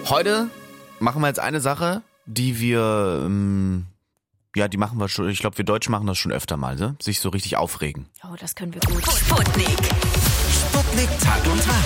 Heute machen wir jetzt eine Sache, die wir, die machen wir schon, ich glaube, wir Deutschen machen das schon öfter mal, ne? Sich so richtig aufregen. Oh, das können wir gut. Sputnik. Sputnik Tag und Tag.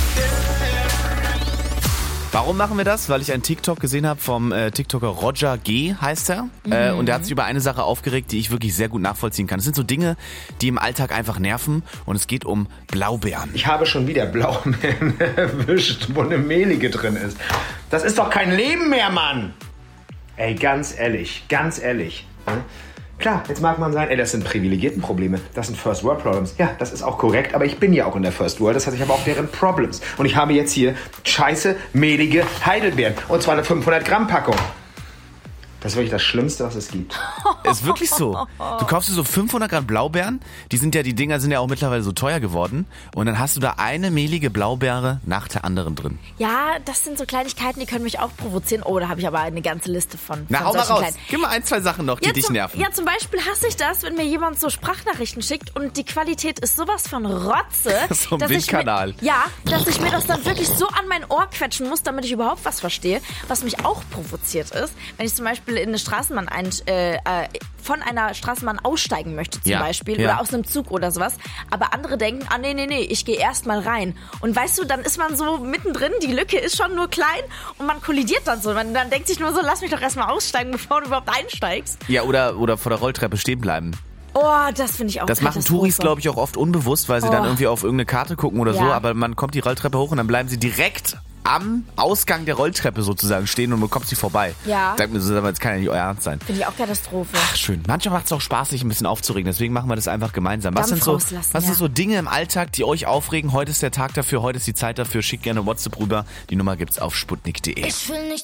Warum machen wir das? Weil ich einen TikTok gesehen habe vom TikToker Roger G. heißt er. Und der hat sich über eine Sache aufgeregt, die ich wirklich sehr gut nachvollziehen kann. Es sind so Dinge, die im Alltag einfach nerven und es geht um Blaubeeren. Ich habe schon wieder Blaubeeren erwischt, wo eine Mehlige drin ist. Das ist doch kein Leben mehr, Mann! Ey, ganz ehrlich. Ne? Klar, jetzt mag man sagen, ey, das sind Privilegiertenprobleme, das sind First World Problems. Ja, das ist auch korrekt, aber ich bin ja auch in der First World, das heißt, ich habe auch deren Problems. Und ich habe jetzt hier scheiße, mehlige Heidelbeeren. Und zwar eine 500 Gramm Packung. Das ist wirklich das Schlimmste, was es gibt. Ist wirklich so. Du kaufst dir so 500 Gramm Blaubeeren, die Dinger sind ja auch mittlerweile so teuer geworden. Und dann hast du da eine mehlige Blaubeere nach der anderen drin. Ja, das sind so Kleinigkeiten, die können mich auch provozieren. Oh, da habe ich aber eine ganze Liste von. Na, hau mal raus. Kleinen. Gib mal 1, 2 Sachen noch, die dich nerven. Ja, zum Beispiel hasse ich das, wenn mir jemand so Sprachnachrichten schickt und die Qualität ist sowas von Rotze. So ein Windkanal. Dass ich mir das dann wirklich so an mein Ohr quetschen muss, damit ich überhaupt was verstehe. Was mich auch provoziert ist, wenn ich zum Beispiel in eine Straßenbahn von einer Straßenbahn aussteigen möchte zum Beispiel oder aus einem Zug oder sowas, aber andere denken, nee, ich gehe erst mal rein. Und weißt du, dann ist man so mittendrin, die Lücke ist schon nur klein und man kollidiert dann so. Man dann denkt sich nur so, lass mich doch erst mal aussteigen, bevor du überhaupt einsteigst. Ja, oder vor der Rolltreppe stehen bleiben. Oh, das finde ich auch. Das machen Touris, glaube ich, auch oft unbewusst, weil sie dann irgendwie auf irgendeine Karte gucken oder so, aber man kommt die Rolltreppe hoch und dann bleiben sie direkt am Ausgang der Rolltreppe sozusagen stehen und man kommt sie vorbei. Ja. Sagt mir so, das kann ja nicht euer Ernst sein. Finde ich auch Katastrophe. Ach, schön. Manchmal macht es auch Spaß, sich ein bisschen aufzuregen, deswegen machen wir das einfach gemeinsam. Was sind so Dinge im Alltag, die euch aufregen? Heute ist der Tag dafür, heute ist die Zeit dafür. Schickt gerne WhatsApp rüber. Die Nummer gibt's auf sputnik.de. Ich will nicht